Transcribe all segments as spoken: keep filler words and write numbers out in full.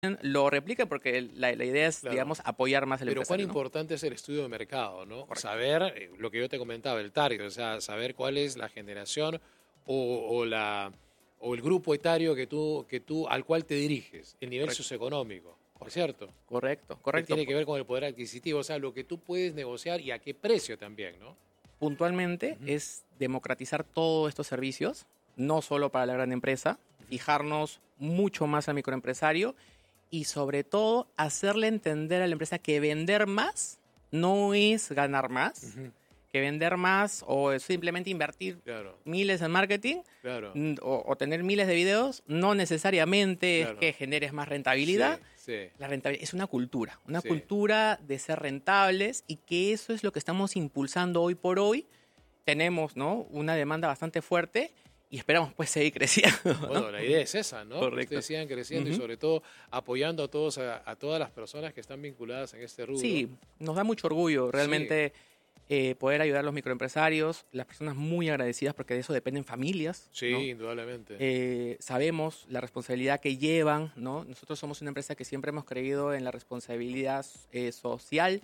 lo repliquen, porque la, la idea es, claro, digamos, apoyar más el Pero empresario. cuán ¿no? importante es el estudio de mercado, ¿no? Correcto. Saber eh, lo que yo te comentaba, el target, o sea, saber cuál es la generación o, o la o el grupo etario que tú, que tú al cual te diriges, el nivel Correcto. socioeconómico, ¿no es cierto? Correcto, correcto. Que tiene que ver con el poder adquisitivo, o sea, lo que tú puedes negociar y a qué precio también, ¿no? Puntualmente uh-huh. es democratizar todos estos servicios, no solo para la gran empresa, uh-huh. fijarnos mucho más al microempresario y sobre todo hacerle entender a la empresa que vender más no es ganar más, uh-huh. que vender más o simplemente invertir claro. miles en marketing claro. o, o tener miles de videos no necesariamente claro. es que generes más rentabilidad. Sí, sí. La rentabilidad es una cultura, una sí. cultura de ser rentables y que eso es lo que estamos impulsando hoy por hoy. Tenemos, ¿no?, una demanda bastante fuerte y esperamos pues seguir creciendo. Bueno, ¿no? la idea es esa, ¿no? Correcto. Que ustedes sigan creciendo uh-huh. y sobre todo apoyando a todos a, a todas las personas que están vinculadas en este rubro. Sí, nos da mucho orgullo realmente sí. eh, poder ayudar a los microempresarios, las personas muy agradecidas porque de eso dependen familias. Sí, ¿no? indudablemente. Eh, sabemos la responsabilidad que llevan, ¿no? Nosotros somos una empresa que siempre hemos creído en la responsabilidad eh, social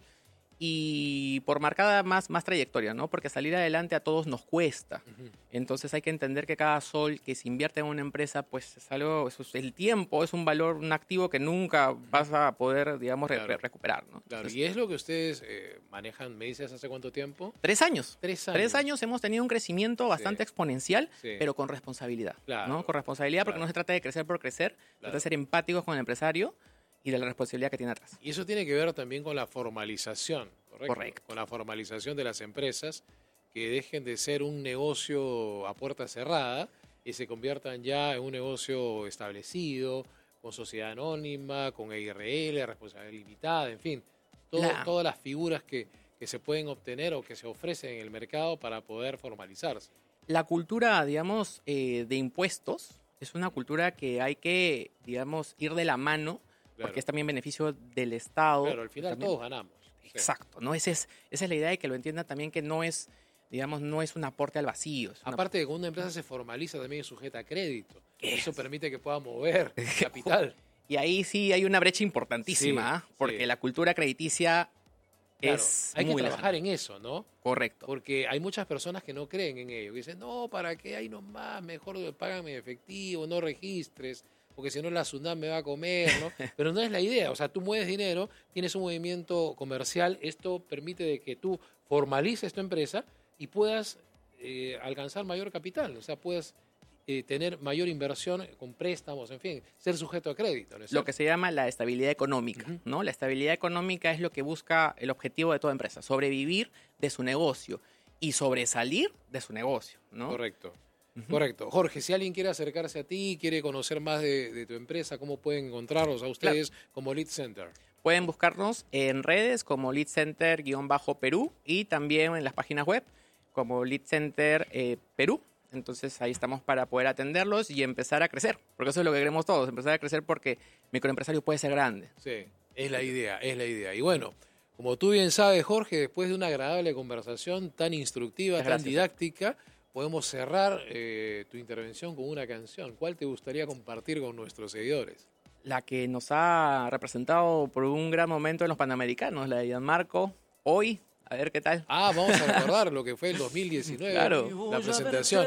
y por marcada más, más trayectoria, ¿no? Porque salir adelante a todos nos cuesta. Uh-huh. Entonces hay que entender que cada sol que se invierte en una empresa, pues es algo, eso es el tiempo, es un valor, un activo que nunca vas a poder, digamos, claro. re- recuperar, ¿no? Claro. Entonces, ¿Y es lo que ustedes eh, manejan, me dices, hace cuánto tiempo? Tres años. Tres años. Tres años hemos tenido un crecimiento bastante sí. exponencial, sí. pero con responsabilidad, claro. ¿no? Con responsabilidad porque claro. no se trata de crecer por crecer, claro. se trata de ser empáticos con el empresario y de la responsabilidad que tiene atrás. Y eso tiene que ver también con la formalización, ¿correcto? Correcto. Con la formalización de las empresas, que dejen de ser un negocio a puerta cerrada y se conviertan ya en un negocio establecido, con sociedad anónima, con E I R L, responsabilidad limitada, en fin, todo, la... todas las figuras que, que se pueden obtener o que se ofrecen en el mercado para poder formalizarse. La cultura, digamos, eh, de impuestos es una cultura que hay que, digamos, ir de la mano, claro. porque es también beneficio del Estado. Claro, al final también... todos ganamos. Exacto, ¿no? Ese es, esa es la idea de que lo entienda también, que no es, digamos, no es un aporte al vacío. Es una... Aparte de que una empresa se formaliza, también es sujeta a crédito. Eso permite que pueda mover capital. Y ahí sí hay una brecha importantísima, sí, ¿eh? porque sí. la cultura crediticia claro, es hay muy que trabajar lejana. en eso, ¿no? Correcto. Porque hay muchas personas que no creen en ello. Que dicen, no, ¿para qué? Ahí nomás, mejor págame en efectivo, no registres, porque si no la SUNAT me va a comer, ¿no? Pero no es la idea. O sea, tú mueves dinero, tienes un movimiento comercial, esto permite de que tú formalices tu empresa y puedas eh, alcanzar mayor capital, o sea, puedas eh, tener mayor inversión con préstamos, en fin, ser sujeto a crédito, ¿no es lo que se llama la estabilidad económica, uh-huh. ¿no? La estabilidad económica es lo que busca el objetivo de toda empresa, sobrevivir de su negocio y sobresalir de su negocio, ¿no? Correcto. Correcto. Jorge, si alguien quiere acercarse a ti, quiere conocer más de, de tu empresa, ¿cómo pueden encontrarlos a ustedes claro. como Lead Center? Pueden buscarnos en redes como Lead Center-Perú y también en las páginas web como Lead Center eh, Perú. Entonces ahí estamos para poder atenderlos y empezar a crecer, porque eso es lo que queremos todos, empezar a crecer porque microempresario puede ser grande. Sí, es la idea, es la idea. Y bueno, como tú bien sabes, Jorge, después de una agradable conversación tan instructiva, tan didáctica, podemos cerrar eh, tu intervención con una canción. ¿Cuál te gustaría compartir con nuestros seguidores? La que nos ha representado por un gran momento en los Panamericanos, la de Gianmarco, hoy. A ver qué tal. Ah, vamos a recordar lo que fue el dos mil diecinueve, claro. la presentación.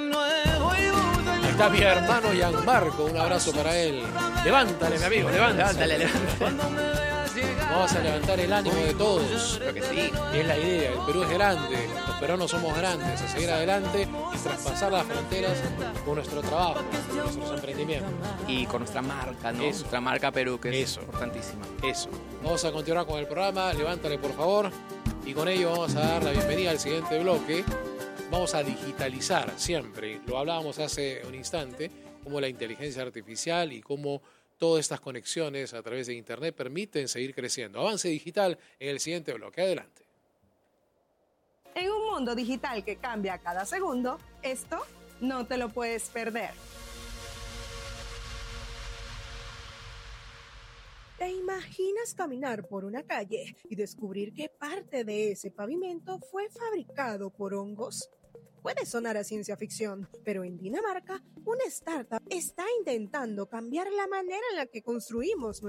Ahí está mi hermano Gianmarco, un abrazo para él. Levántale, mi amigo, levántale. Levántale, levántale. Vamos a levantar el ánimo de todos. Creo que sí. Es la idea, el Perú es grande, los peruanos somos grandes, a seguir adelante y traspasar las fronteras con nuestro trabajo, con nuestros emprendimientos. Y con nuestra marca, ¿no? Eso. Nuestra marca Perú, que es Eso. importantísima. Eso. Vamos a continuar con el programa, levántale por favor. Y con ello vamos a dar la bienvenida al siguiente bloque. Vamos a digitalizar siempre, lo hablábamos hace un instante, cómo la inteligencia artificial y cómo todas estas conexiones a través de Internet permiten seguir creciendo. Avance digital en el siguiente bloque. Adelante. En un mundo digital que cambia cada segundo, esto no te lo puedes perder. ¿Te imaginas caminar por una calle y descubrir que parte de ese pavimento fue fabricado por hongos? Puede sonar a ciencia ficción, pero en Dinamarca, una startup está intentando cambiar la manera en la que construimos